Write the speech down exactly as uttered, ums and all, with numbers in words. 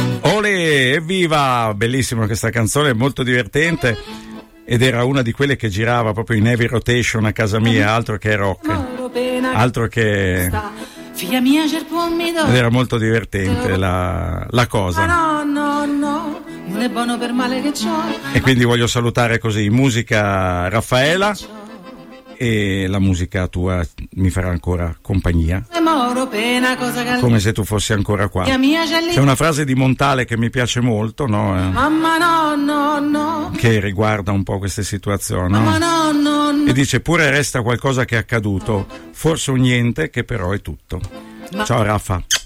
Ole, evviva! Bellissima questa canzone, molto divertente, ed era una di quelle che girava proprio in heavy rotation a casa mia, altro che rock, altro che... ed era molto divertente la, la cosa. No, no, no, non è buono per male che c'ho. E quindi voglio salutare così in musica Raffaela, e la musica tua mi farà ancora compagnia, come se tu fossi ancora qua. C'è una frase di Montale che mi piace molto, no? Mamma no, no, no, che riguarda un po' queste situazioni, no? Mamma no, no, no. E dice: pure resta qualcosa che è accaduto, forse un niente che però è tutto. Ciao Raffa.